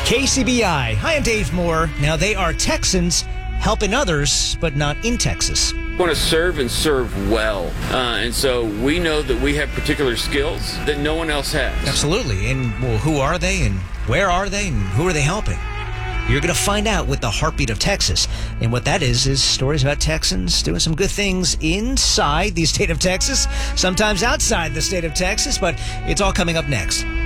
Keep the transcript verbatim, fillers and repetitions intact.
K C B I. Hi, I'm Dave Moore. Now, they are Texans helping others, but not in Texas. We want to serve and serve well. Uh, and so we know that we have particular skills that no one else has. Absolutely. And, well, who are they, and where are they, and who are they helping? You're going to find out with the Heartbeat of Texas. And what that is, is stories about Texans doing some good things inside the state of Texas, sometimes outside the state of Texas, but it's all coming up next.